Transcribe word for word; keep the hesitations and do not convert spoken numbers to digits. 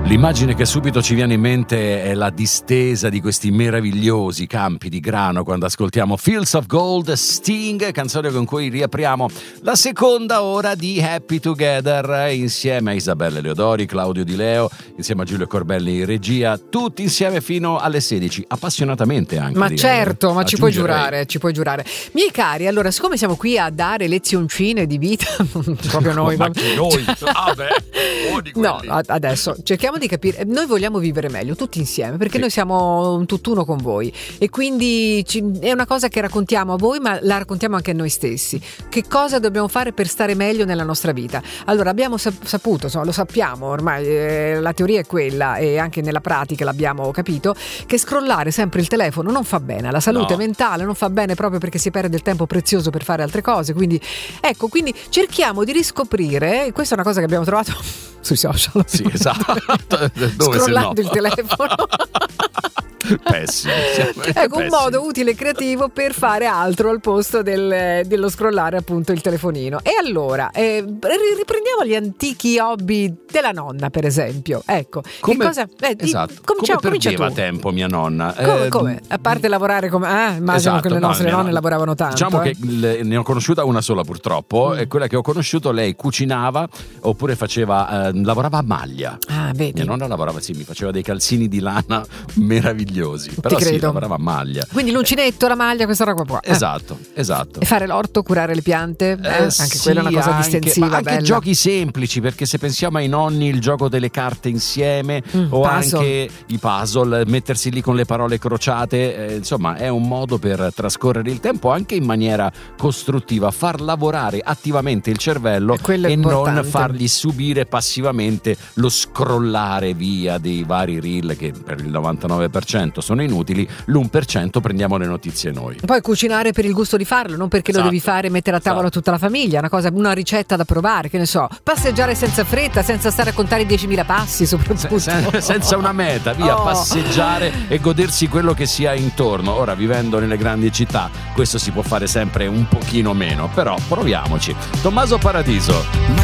L'immagine che subito ci viene in mente è la distesa di questi meravigliosi campi di grano quando ascoltiamo Fields of Gold, Sting, canzone con cui riapriamo la seconda ora di Happy Together insieme a Isabella Leodori, Claudio Di Leo, insieme a Giulio Corbelli in regia, tutti insieme fino alle sedici, appassionatamente anche. Ma direi. certo, ma ci puoi giurare, ci puoi giurare. giurare. Miei cari, allora, siccome siamo qui a dare lezioncine di vita, proprio noi, ma chi noi? Ah beh, no, adesso cerchiamo di capire, noi vogliamo vivere meglio tutti insieme perché sì. Noi siamo un tutt'uno con voi e quindi ci, è una cosa che raccontiamo a voi ma la raccontiamo anche a noi stessi, che cosa dobbiamo fare per stare meglio nella nostra vita. Allora abbiamo saputo, insomma, lo sappiamo ormai, eh, la teoria è quella e anche nella pratica l'abbiamo capito, che scrollare sempre il telefono non fa bene alla salute no. mentale, non fa bene proprio perché si perde il tempo prezioso per fare altre cose, quindi ecco, quindi cerchiamo di riscoprire, questa è una cosa che abbiamo trovato sui social. Sì, esatto. Dove Scrollando se no? il telefono. Pessimo. Ecco, un modo utile e creativo per fare altro al posto del, dello scrollare appunto il telefonino. E allora eh, riprendiamo gli antichi hobby della nonna, per esempio. Ecco, come, che cosa eh, esatto. Cominciamo, come perdeva tu. tempo mia nonna? Come, eh, come? A parte lavorare come eh, immagino esatto, che le no, nostre nonne lavoravano tanto. Diciamo eh. che le, ne ho conosciuta una sola purtroppo, mm. e quella che ho conosciuto lei cucinava oppure faceva eh, lavorava a maglia. Ah, vedi. Mia nonna lavorava, sì, mi faceva dei calzini di lana meravigliosi. Però Ti sì, credo. lavorava a maglia. Quindi l'uncinetto, la maglia, questa roba qua. Eh. Esatto, esatto. E fare l'orto, curare le piante, eh, eh, anche sì, quella è una cosa anche, distensiva, ma anche bella. giochi semplici, perché se pensiamo ai nonni, il gioco delle carte insieme mm, o puzzle. anche i puzzle, mettersi lì con le parole crociate, eh, insomma è un modo per trascorrere il tempo anche in maniera costruttiva, far lavorare attivamente il cervello e, e non fargli subire passivamente lo scrollare via dei vari reel che per il novantanove per cento sono inutili, l'uno per cento prendiamo le notizie noi. Poi cucinare per il gusto di farlo, non perché esatto. lo devi fare e mettere a tavola esatto. tutta la famiglia, una cosa, una ricetta da provare, che ne so, passeggiare senza fretta, senza stare a contare i diecimila passi soprattutto. Sen- sen- senza una meta, via, oh. passeggiare e godersi quello che si ha intorno. Ora, vivendo nelle grandi città, questo si può fare sempre un pochino meno, però proviamoci. Tommaso Paradiso.